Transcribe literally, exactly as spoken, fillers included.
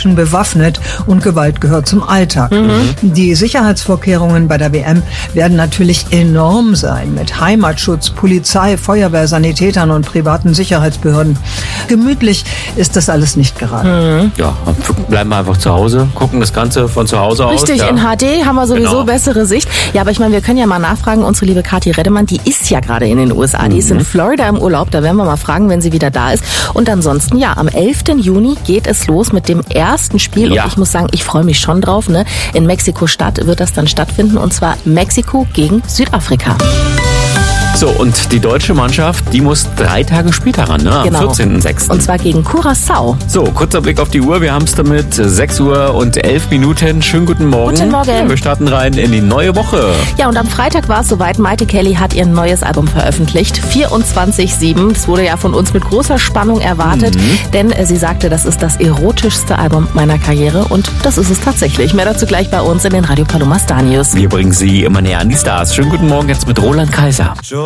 Menschen bewaffnet und Gewalt gehört zum Alltag. Mhm. Die Sicherheitsvorkehrungen bei der W M werden natürlich enorm sein mit Heimatschutz, Polizei, Feuerwehr, Sanitätern und privaten Sicherheitsbehörden. Gemütlich ist das alles nicht gerade. Mhm. Ja, bleiben wir einfach zu Hause, gucken das Ganze von zu Hause aus. Richtig, ja. in H D haben wir sowieso genau. bessere Sicht. Ja, aber ich meine, wir können ja mal nachfragen, unsere liebe Kathi Reddemann, die ist ja gerade in den U S A, die mhm. ist in Florida im Urlaub, da werden wir mal fragen, wenn sie wieder da ist. Und ansonsten, ja, am elften Juni geht es los mit dem ersten Spiel ja. und ich muss sagen, ich freue mich schon drauf. Ne? In Mexiko-Stadt wird das dann stattfinden und zwar Mexiko gegen Südafrika. So, und die deutsche Mannschaft, die muss drei Tage später ran, ne? Am genau. vierzehnten sechsten Und zwar gegen Curaçao. So, kurzer Blick auf die Uhr. Wir haben es damit sechs Uhr und elf Minuten. Schönen guten Morgen. Guten Morgen. Ja, wir starten rein in die neue Woche. Ja, und am Freitag war es soweit. Maite Kelly hat ihr neues Album veröffentlicht. vierundzwanzig sieben. Das wurde ja von uns mit großer Spannung erwartet. Mhm. Denn äh, sie sagte, das ist das erotischste Album meiner Karriere. Und das ist es tatsächlich. Mehr dazu gleich bei uns in den Radio Paloma Star News. Wir bringen Sie immer näher an die Stars. Schönen guten Morgen jetzt mit Roland Kaiser.